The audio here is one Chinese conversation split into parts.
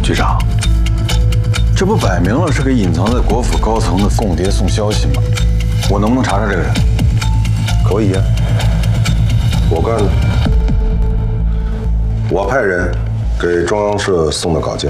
局长，这不摆明了是给隐藏在国府高层的共谍送消息吗？我能不能查查这个人？ 可以呀，我干的。我派人给中央社送的稿件。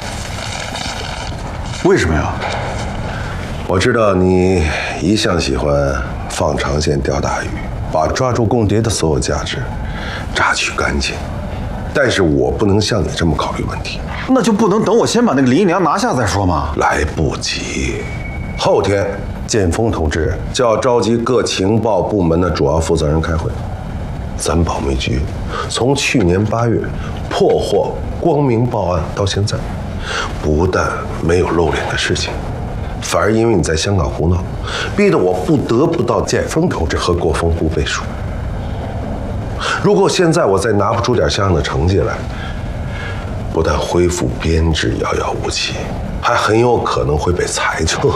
为什么呀？ 我知道你一向喜欢放长线钓大鱼，把抓住共谍的所有价值榨取干净。但是我不能像你这么考虑问题。 那就不能等我先把那个林姨娘拿下再说吗？ 来不及，后天建峰同志就要召集各情报部门的主要负责人开会。咱保密局从去年8月破获光明报案到现在，不但没有露脸的事情，反而因为你在香港胡闹，逼得我不得不到建峰同志和国防部背书。如果现在我再拿不出点像样的成绩来，不但恢复编制遥遥无期，还很有可能会被裁撤。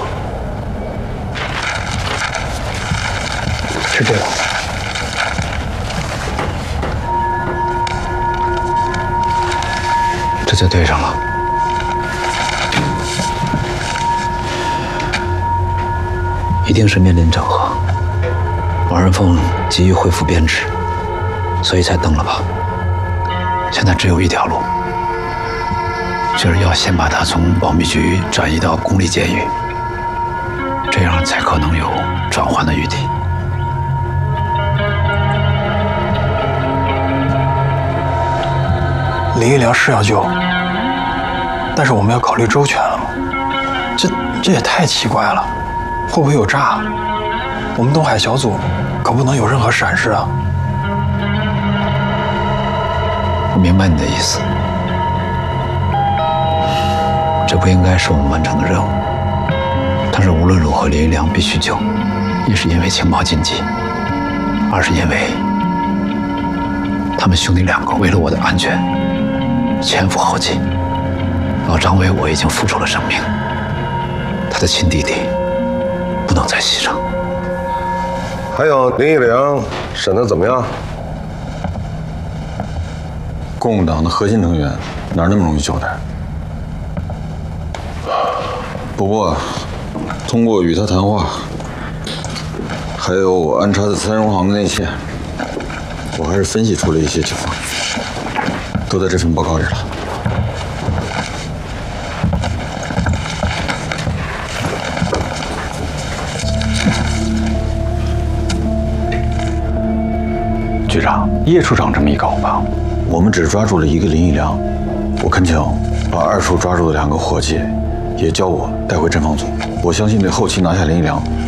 是这样。 这就对上了。一定是面临整合。王仁凤急于恢复编制，所以才登了吧。现在只有一条路，就是要先把他从保密局转移到公立监狱，这样才可能有转换的余地。 林玉良是要救，但是我们要考虑周全了。这也太奇怪了，会不会有诈？我们东海小组可不能有任何闪失啊！ 我明白你的意思，这不应该是我们完成的任务。但是无论如何，林玉良必须救，一是因为情报禁忌，二是因为他们兄弟两个为了我的安全前赴后继。老张为我已经付出了生命，他的亲弟弟不能再牺牲。 还有林义良审得怎么样？ 共党的核心成员哪那么容易交代？不过，通过与他谈话，还有我安插在3荣行的内线，我还是分析出了一些情况，都在这份报告里了。局长，叶处长这么一搞吧，我们只抓住了一个林义良，我恳请把2处抓住的2个伙计也叫我带回侦防组，我相信对后期拿下林义良